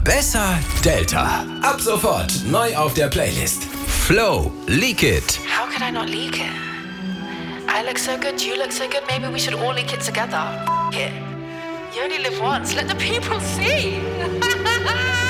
Besser Delta. Ab sofort neu auf der Playlist. Flow, Leak It. How could I not leak it? I look so good, you look so good, maybe we should all leak it together. F it. You only live once, let the people see.